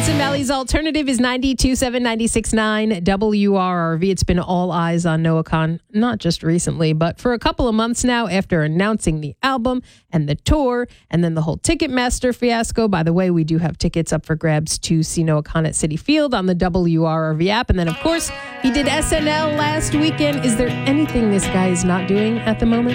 Hudson Valley's alternative is 92.7, 96.9 WRRV. It's been all eyes on Noah Kahan, not just recently, but for a couple of months now after announcing the album and the tour and then the whole Ticketmaster fiasco. By the way, we do have tickets up for grabs to see Noah Kahan at Citi Field on the WRRV app. And then, of course, he did SNL last weekend. Is there anything this guy is not doing at the moment?